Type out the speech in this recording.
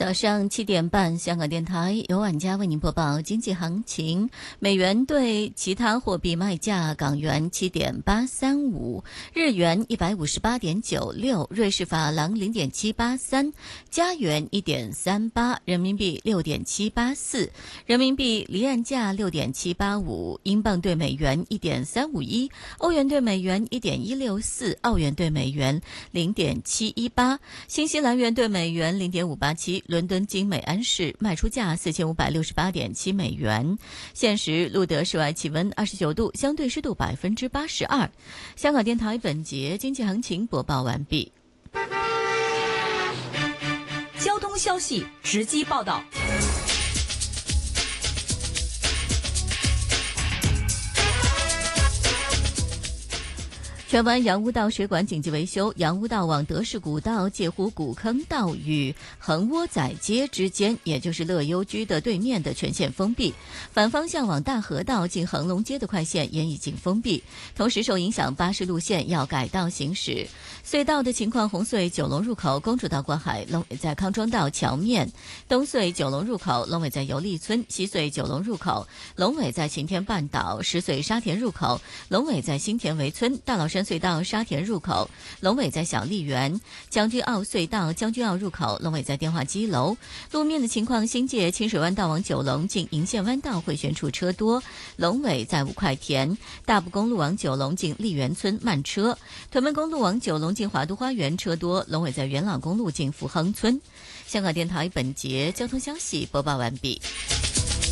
早上7点半，香港电台由晚家为您播报经济行情。美元对其他货币卖价：港元7.835，日元158.96，瑞士法郎0.783，加元1.38，人民币6.784，人民币离岸价6.785，英镑对美元1.351，欧元对美元1.164，澳元对美元0.718，新西兰元对美元0.587。伦敦金每安士卖出价4568.7美元。现时录得室外气温29度，相对湿度82%。香港电台本节经济行情播报完毕。 交通消息直击报道。 荃湾杨屋道水管紧急维修，杨屋道往德士古道介乎古坑道与横窝仔街之间，也就是乐优居的对面的全线封闭。反方向往大河道进恒隆街的快线也已经封闭，同时受影响巴士路线要改道行驶。隧道的情况：红隧九龙入口公主道过海，龙尾在康庄道桥面；东隧九龙入口龙尾在油丽村；西隧九龙入口龙尾在晴天半岛；石隧沙田入口龙尾在新田围村；大老山隧道沙田入口龙尾在小丽园；将军澳隧道将军澳入口龙尾在电话机楼。路面的情况：新界清水湾道往九龙进银线湾道回旋处车多，龙尾在五块田；大埔公路往九龙进丽园村慢车；屯门公路往九龙进华都花园车多，龙尾在元朗公路进福亨村。香港电台本节交通消息播报完毕。